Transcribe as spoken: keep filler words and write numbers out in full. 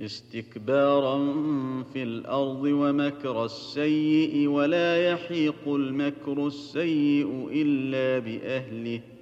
استكبارا في الأرض ومكر السيئ ولا يحيق المكر السيئ إلا بأهله